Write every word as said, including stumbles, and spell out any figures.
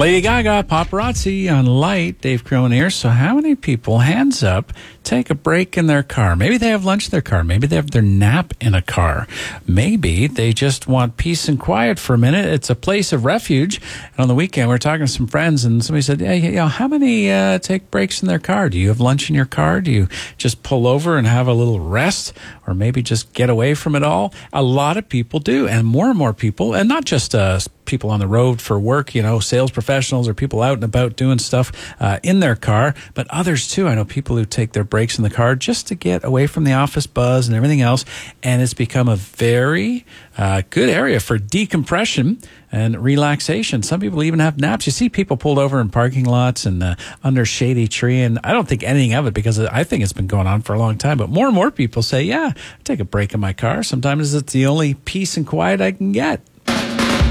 Lady Gaga, Paparazzi on Light, Dave Crone here. So how many people, hands up, take a break in their car? Maybe they have lunch in their car. Maybe they have their nap in a car. Maybe they just want peace and quiet for a minute. It's a place of refuge. And on the weekend, we were talking to some friends, and somebody said, hey, you know, how many uh, take breaks in their car? Do you have lunch in your car? Do you just pull over and have a little rest? Or maybe just get away from it all? A lot of people do. And more and more people, and not just uh, people on the road for work, you know, sales professionals or people out and about doing stuff uh, in their car, but others too. I know people who take their breaks in the car just to get away from the office buzz and everything else. And it's become a very uh, good area for decompression and relaxation. Some people even have naps. You see people pulled over in parking lots and uh, under shady tree, and I don't think anything of it because I think it's been going on for a long time. But more and more people say, yeah, I take a break in my car. Sometimes it's the only peace and quiet I can get.